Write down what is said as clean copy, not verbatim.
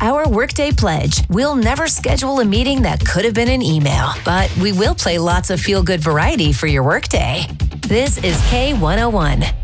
Our Workday Pledge. We'll never schedule a meeting that could have been an email, but we will play lots of feel-good variety for your workday. This is K101.